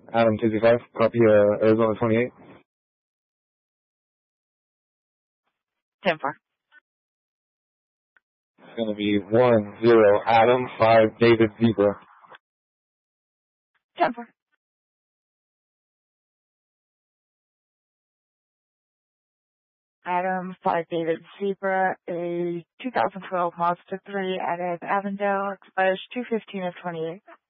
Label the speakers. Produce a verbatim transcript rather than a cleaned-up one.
Speaker 1: Adam two two five, copy uh, Arizona twenty-eight.
Speaker 2: ten four.
Speaker 1: It's going to be one zero Adam, five David Zebra.
Speaker 2: ten four. Adam, five David Zebra, a two thousand twelve Mazda three out of Avondale, expires two fifteen of twenty-eight.